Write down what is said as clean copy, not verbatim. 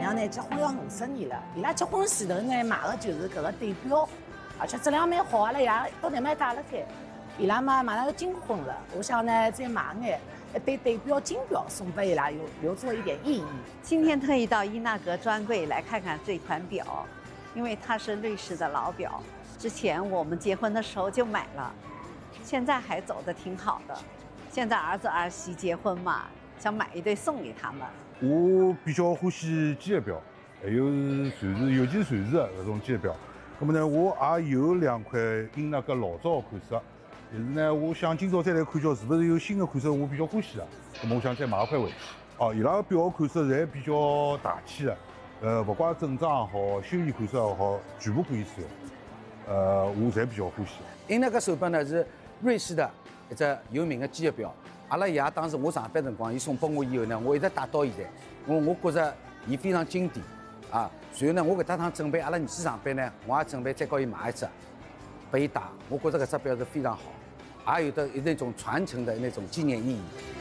娘呢结婚要50年了，伊拉结婚前头呢买的就是搿个对表，而且质量蛮好，阿拉爷到台蛮带了该。伊拉嘛马上要金婚了，我想呢再买眼一对对表金表送给伊拉，留作一点意义。 今天特意到伊纳格专柜来看看这款表，因为它是瑞士的老表，之前我们结婚的时候就买了，现在还走得挺好的。现在儿子儿媳结婚嘛，想买一对送给他们。 我比较欢喜机械表，还有传世，尤其是传世的搿种机械表。那么呢，我也有2块伊纳格老早的款式，但是呢，我想今朝再来看叫是不是有新的款式，我比较欢喜的。那么我想再买一块回去。哦，伊拉个表款式侪比较大气的，不管正装也好，休闲款式也好，全部可以使用。我侪比较欢喜。 伊纳格手表呢是瑞士的一只有名的机械表。阿拉爷当时我上班辰光，伊送拨我以后呢，我一直带到现在。我觉着伊非常经典啊。随后呢，我搿趟准备阿拉儿子上班呢，我也准备再给伊买一只，拨伊戴。我觉着搿只表是非常好，也有的那种传承的那种纪念意义。